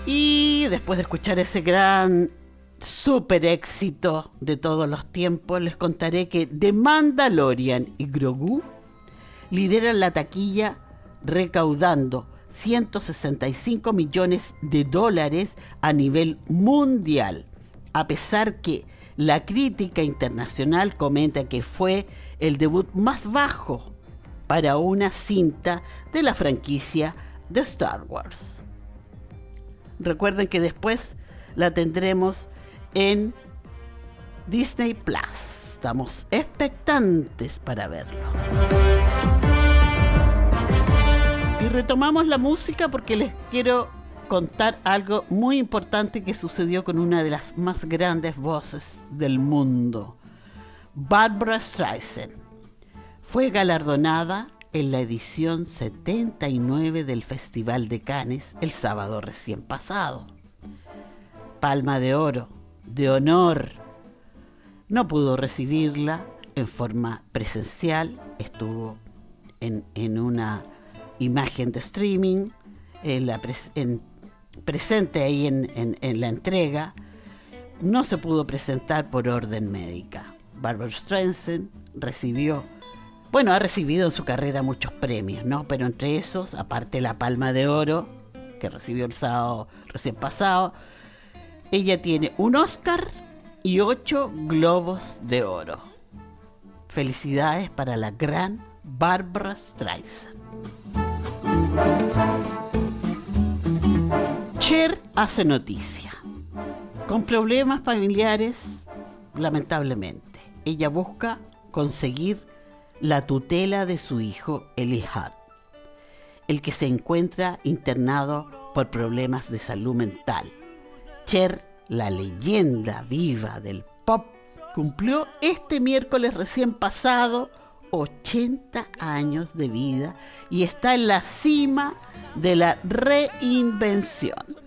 Y después de escuchar ese gran super éxito de todos los tiempos, les contaré que The Mandalorian y Grogu lideran la taquilla recaudando 165 millones de dólares a nivel mundial, a pesar que la crítica internacional comenta que fue el debut más bajo para una cinta de la franquicia de Star Wars. Recuerden que después la tendremos en Disney Plus. Estamos expectantes para verlo. Y retomamos la música porque les quiero contar algo muy importante que sucedió con una de las más grandes voces del mundo, Barbra Streisand. Fue galardonada en la edición 79 del Festival de Cannes el sábado recién pasado. Palma de Oro, de honor. No pudo recibirla en forma presencial, estuvo en una imagen de streaming, presente ahí en la entrega. No se pudo presentar por orden médica. Barbra Streisand ha recibido en su carrera muchos premios, ¿no? Pero entre esos, aparte la Palma de Oro, que recibió el sábado recién pasado, ella tiene un Oscar y 8 Globos de Oro. Felicidades para la gran Barbra Streisand. Cher hace noticia. Con problemas familiares, lamentablemente, ella busca conseguir la tutela de su hijo Elijah, el que se encuentra internado por problemas de salud mental. Cher, la leyenda viva del pop, cumplió este miércoles recién pasado 80 años de vida y está en la cima de la reinvención.